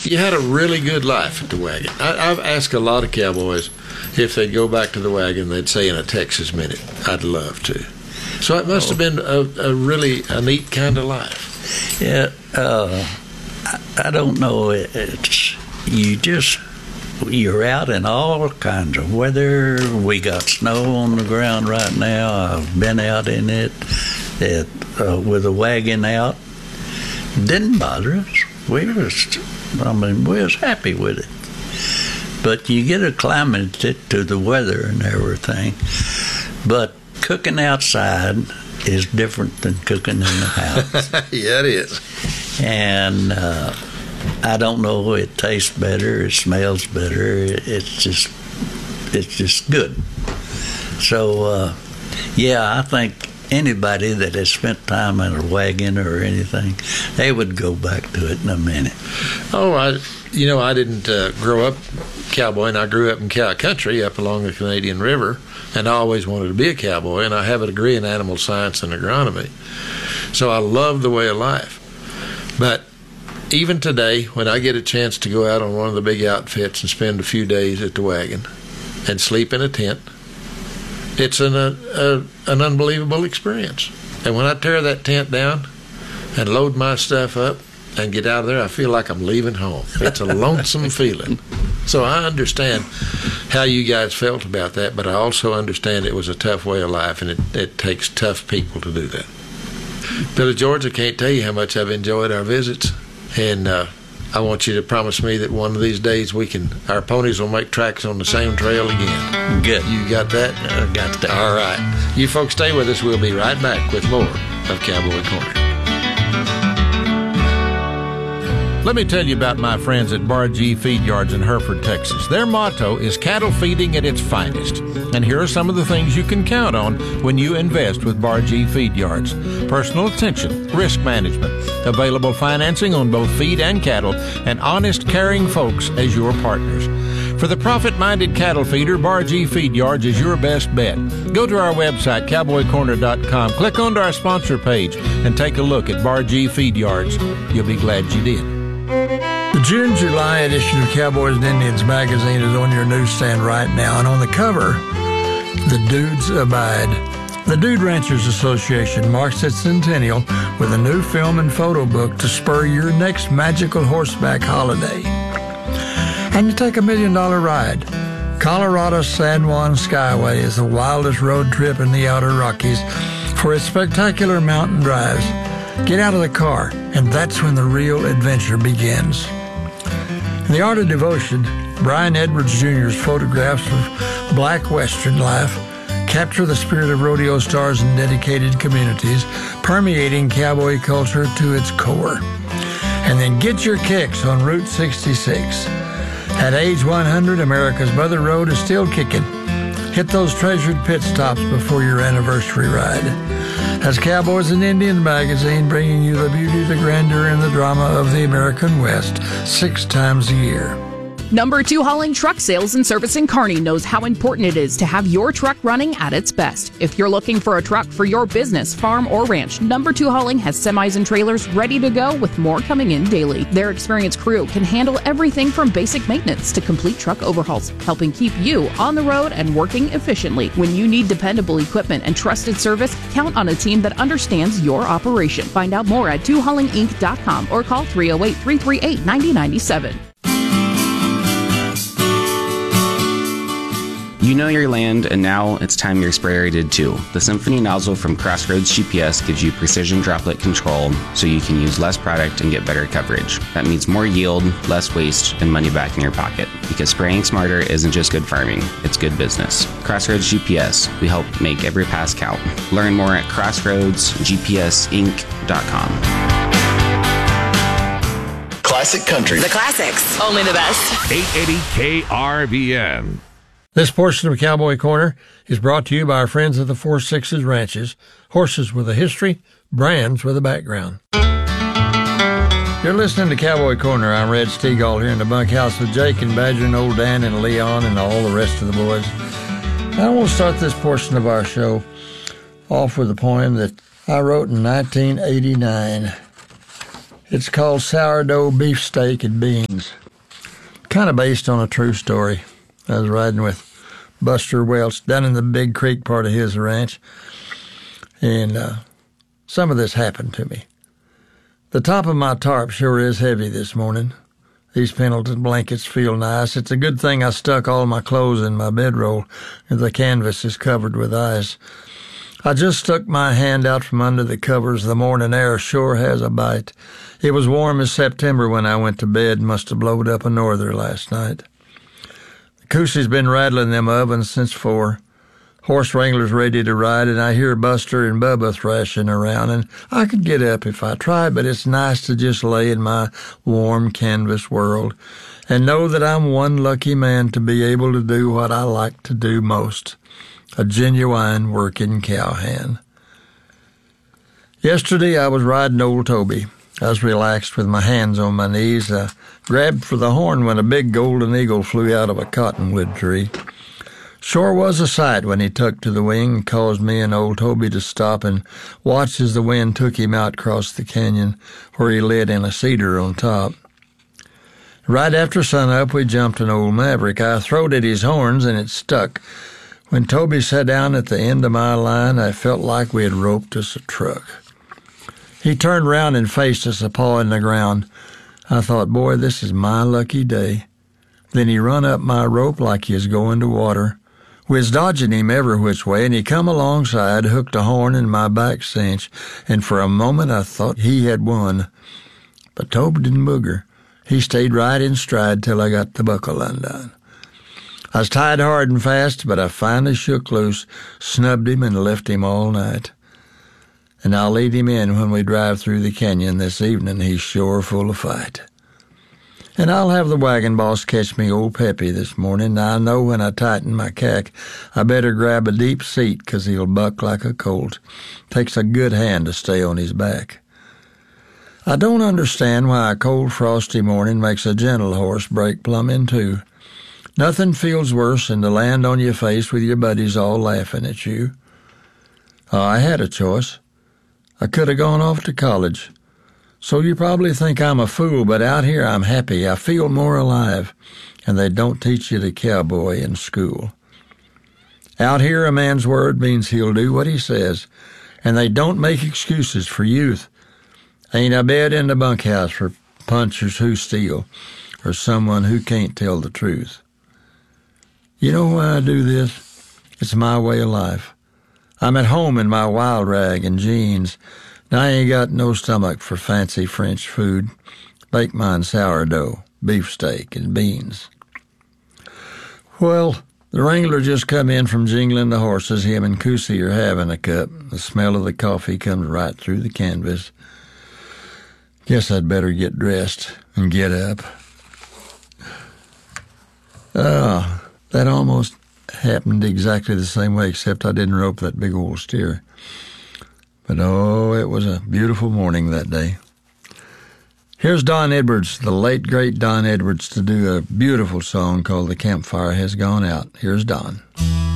You had a really good life at the wagon. I've asked a lot of cowboys if they'd go back to the wagon. They'd say in a Texas minute, I'd love to. So it must have been a really neat kind of life. Yeah, I don't know. You're out in all kinds of weather. We got snow on the ground right now. I've been out in it with a wagon out. Didn't bother us. We was happy with it. But you get acclimated to the weather and everything. But cooking outside is different than cooking in the house. Yeah, it is. And I don't know. It tastes better. It smells better. It's just good. So, I think anybody that has spent time in a wagon or anything, they would go back to it in a minute. Oh, I didn't grow up cowboy, and I grew up in cow country up along the Canadian River, and I always wanted to be a cowboy, and I have a degree in animal science and agronomy. So I love the way of life. But even today, when I get a chance to go out on one of the big outfits and spend a few days at the wagon and sleep in a tent, it's an unbelievable experience. And when I tear that tent down and load my stuff up and get out of there, I feel like I'm leaving home. It's a lonesome feeling. So I understand how you guys felt about that, but I also understand it was a tough way of life, and it takes tough people to do that. Billy George, I can't tell you how much I've enjoyed our visits, and I want you to promise me that one of these days our ponies will make tracks on the same trail again. Good. You got that? I got that. All right. You folks stay with us. We'll be right back with more of Cowboy Corner. Let me tell you about my friends at Bar G Feed Yards in Hereford, Texas. Their motto is cattle feeding at its finest. And here are some of the things you can count on when you invest with Bar G Feed Yards. Personal attention, risk management, available financing on both feed and cattle, and honest, caring folks as your partners. For the profit-minded cattle feeder, Bar G Feed Yards is your best bet. Go to our website, cowboycorner.com, click onto our sponsor page, and take a look at Bar G Feed Yards. You'll be glad you did. The June-July edition of Cowboys and Indians magazine is on your newsstand right now, and on the cover, The Dudes Abide. The Dude Ranchers Association marks its centennial with a new film and photo book to spur your next magical horseback holiday. And you take $1 million ride. Colorado San Juan Skyway is the wildest road trip in the outer Rockies for its spectacular mountain drives. Get out of the car, and that's when the real adventure begins. In The Art of Devotion, Brian Edwards Jr.'s photographs of black Western life capture the spirit of rodeo stars and dedicated communities, permeating cowboy culture to its core. And then get your kicks on Route 66. At age 100, America's Mother Road is still kicking. Hit those treasured pit stops before your anniversary ride. That's Cowboys and Indians magazine, bringing you the beauty, the grandeur, and the drama of the American West 6 times a year. Number 2 Hauling Truck Sales and Service in Kearney knows how important it is to have your truck running at its best. If you're looking for a truck for your business, farm, or ranch, Number 2 Hauling has semis and trailers ready to go with more coming in daily. Their experienced crew can handle everything from basic maintenance to complete truck overhauls, helping keep you on the road and working efficiently. When you need dependable equipment and trusted service, count on a team that understands your operation. Find out more at 2haulinginc.com or call 308-338-9097. You know your land, and now it's time your sprayer did too. The Symphony nozzle from Crossroads GPS gives you precision droplet control so you can use less product and get better coverage. That means more yield, less waste, and money back in your pocket. Because spraying smarter isn't just good farming, it's good business. Crossroads GPS, we help make every pass count. Learn more at crossroadsgpsinc.com. Classic Country. The classics. Only the best. 880 KRVN. This portion of Cowboy Corner is brought to you by our friends at the 4 Sixes Ranches. Horses with a history, brands with a background. You're listening to Cowboy Corner. I'm Red Stegall here in the bunkhouse with Jake and Badger and old Dan and Leon and all the rest of the boys. I want to start this portion of our show off with a poem that I wrote in 1989. It's called Sourdough Beefsteak and Beans. Kind of based on a true story. I was riding with Buster Welch down in the Big Creek part of his ranch, and some of this happened to me. The top of my tarp sure is heavy this morning. These Pendleton blankets feel nice. It's a good thing I stuck all my clothes in my bedroll, and the canvas is covered with ice. I just stuck my hand out from under the covers. The morning air sure has a bite. It was warm as September when I went to bed. Must have blowed up a norther last night. The Coosie's been rattling them ovens since 4. Horse wrangler's ready to ride, and I hear Buster and Bubba thrashing around, and I could get up if I tried, but it's nice to just lay in my warm canvas world and know that I'm one lucky man to be able to do what I like to do most, a genuine working cowhand. Yesterday I was riding old Toby. I was relaxed with my hands on my knees. I grabbed for the horn when a big golden eagle flew out of a cottonwood tree. Sure was a sight when he tucked to the wing and caused me and old Toby to stop and watch as the wind took him out across the canyon where he lit in a cedar on top. Right after sunup, we jumped an old maverick. I throwed at his horns and it stuck. When Toby sat down at the end of my line, I felt like we had roped us a truck. He turned round and faced us, a paw in the ground. I thought, boy, this is my lucky day. Then he run up my rope like he was going to water. We was dodging him every which way, and he come alongside, hooked a horn in my back cinch, and for a moment I thought he had won. But Toby didn't booger. He stayed right in stride till I got the buckle undone. I was tied hard and fast, but I finally shook loose, snubbed him, and left him all night. And I'll lead him in when we drive through the canyon this evening. He's sure full of fight. And I'll have the wagon boss catch me old Peppy this morning. Now I know when I tighten my cack, I better grab a deep seat 'cause he'll buck like a colt. Takes a good hand to stay on his back. I don't understand why a cold, frosty morning makes a gentle horse break plumb in two. Nothing feels worse than to land on your face with your buddies all laughing at you. Oh, I had a choice. I could have gone off to college. So you probably think I'm a fool, but out here I'm happy. I feel more alive, and they don't teach you to cowboy in school. Out here a man's word means he'll do what he says, and they don't make excuses for youth. Ain't a bed in the bunkhouse for punchers who steal or someone who can't tell the truth. You know why I do this? It's my way of life. I'm at home in my wild rag and jeans. Now I ain't got no stomach for fancy French food. Bake mine sourdough, beefsteak, and beans. Well, the wrangler just come in from jingling the horses. Him and Coosie are having a cup. The smell of the coffee comes right through the canvas. Guess I'd better get dressed and get up. That almost happened exactly the same way, except I didn't rope that big old steer. But oh, it was a beautiful morning that day. Here's Don Edwards, the late great Don Edwards, to do a beautiful song called The Campfire Has Gone Out. Here's Don.